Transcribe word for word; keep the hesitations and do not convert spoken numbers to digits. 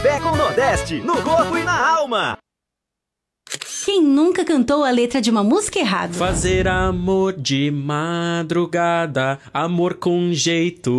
Fé com o Nordeste, no corpo e na alma. Quem nunca cantou a letra de uma música errada? Fazer amor de madrugada, amor com jeito